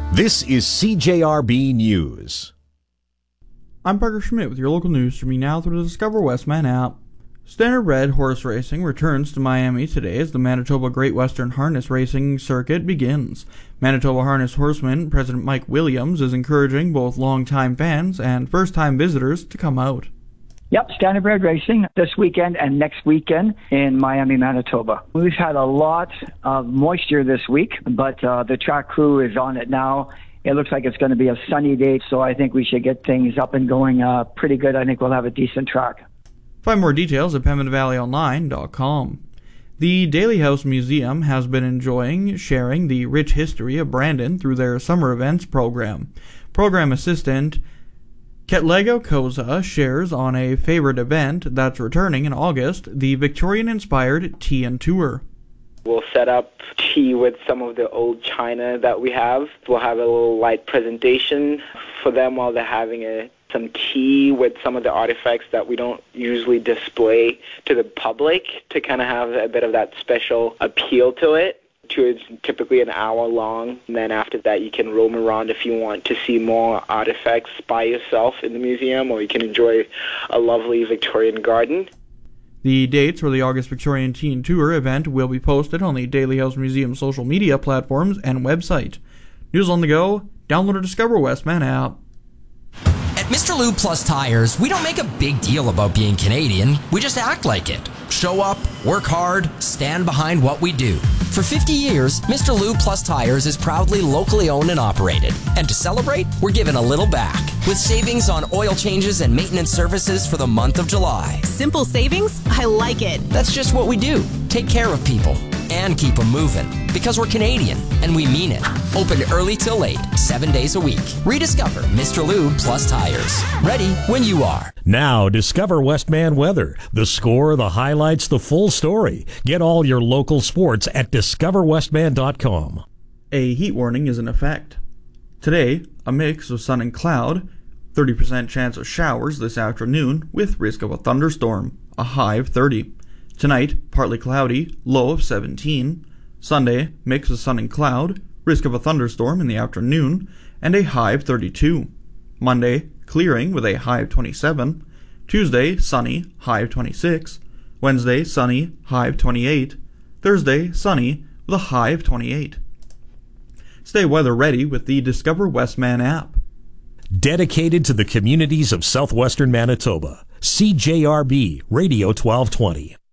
This is CJRB News. I'm Parker Schmidt with your local news, streaming now through the Discover Westman app. Standard Red Horse Racing returns to Miami today as the Manitoba Great Western Harness Racing Circuit begins. Manitoba Harness horseman President Mike Williams is encouraging both longtime fans and first-time visitors to come out. Yep, Standard Red Racing this weekend and next weekend in Miami, Manitoba. We've had a lot of moisture this week, but the track crew is on it now. It looks like it's going to be a sunny day, so I think we should get things up and going pretty good. I think we'll have a decent track. Find more details at PemmonsValleyOnline.com. The Daly House Museum has been enjoying sharing the rich history of Brandon through their summer events program. Program assistant Ketlego Koza shares on a favorite event that's returning in August, the Victorian-inspired Tea and Tour. We'll set up tea with some of the old china that we have. We'll have a little light presentation for them while they're having some tea with some of the artifacts that we don't usually display to the public to kind of have a bit of that special appeal to it. Tour is typically an hour long, and then after that you can roam around if you want to see more artifacts by yourself in the museum, or you can enjoy a lovely Victorian garden. The dates for the August Victorian Teen Tour event will be posted on the Daly House Museum social media platforms and website. News on the go, download the Discover Westman app. At Mr. Lube Plus Tires, we don't make a big deal about being Canadian, we just act like it. Show up, work hard, stand behind what we do. For 50 years, Mr. Lube Plus Tires is proudly locally owned and operated. And to celebrate, we're giving a little back with savings on oil changes and maintenance services for the month of July. Simple savings? I like it. That's just what we do. Take care of people and keep them moving. Because we're Canadian, and we mean it. Open early till late, 7 days a week. Rediscover Mr. Lube Plus Tires. Ready when you are. Now, discover Westman weather. The score, the highlights, the full story. Get all your local sports at discoverwestman.com. A heat warning is in effect. Today, a mix of sun and cloud, 30% chance of showers this afternoon with risk of a thunderstorm, a high of 30. Tonight, partly cloudy, low of 17. Sunday, mix of sun and cloud, risk of a thunderstorm in the afternoon, and a high of 32. Monday, clearing with a high of 27. Tuesday, sunny, high of 26. Wednesday, sunny, high of 28. Thursday, sunny, with a high of 28. Stay weather ready with the Discover Westman app. Dedicated to the communities of southwestern Manitoba, CJRB Radio 1220.